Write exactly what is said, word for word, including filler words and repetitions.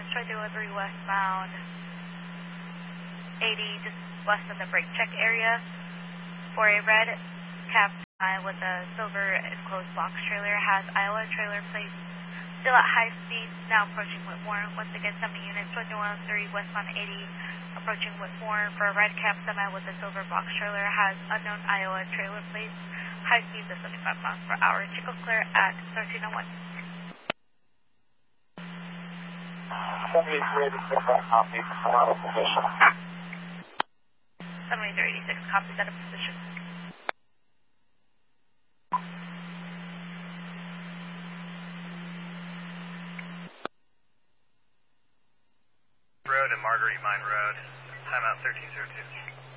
Troy delivery westbound eighty, just west of the brake check area for a red cab with a silver enclosed box trailer. Has Iowa trailer plates, still at high speed, now approaching Whitmore. Once again, seventy units, one one three westbound eighty, approaching Whitmore for a red cab semi with a silver box trailer. Has unknown Iowa trailer plates, high speeds of seventy-five miles per hour. Chico clear at thirteen oh one. seventy-three eighty-six, copy, out of position. seventy-three eighty-six, copies out of position. Road and Marguerite Mine Road, timeout thirteen oh two.